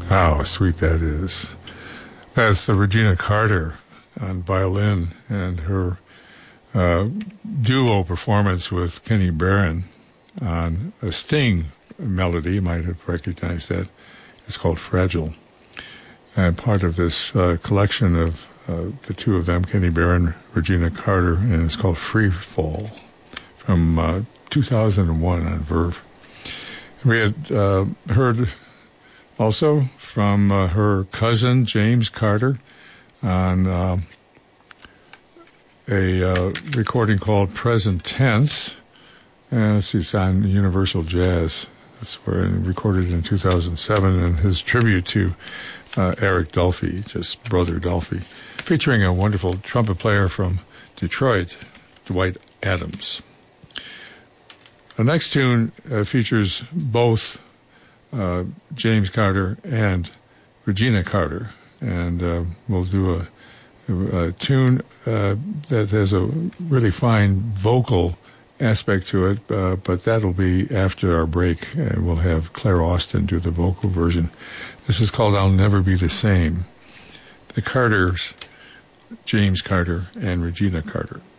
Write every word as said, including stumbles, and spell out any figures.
How sweet that is. That's the Regina Carter on violin and her uh, duo performance with Kenny Barron on a Sting melody. You might have recognized that. It's called Fragile. And part of this uh, collection of uh, the two of them, Kenny Barron, Regina Carter, and it's called Free Fall from uh, two thousand one on Verve. We had uh, heard also from uh, her cousin, James Carter, on uh, a uh, recording called Present Tense. And it's on Universal Jazz. That's where it recorded in two thousand seven, and his tribute to uh, Eric Dolphy, just Brother Dolphy, featuring a wonderful trumpet player from Detroit, Dwight Adams. The next tune uh, features both uh, James Carter and Regina Carter, and uh, we'll do a, a, a tune uh, that has a really fine vocal aspect to it, uh, but that'll be after our break, and we'll have Claire Austin do the vocal version. This is called I'll Never Be the Same. The Carters, James Carter and Regina Carter.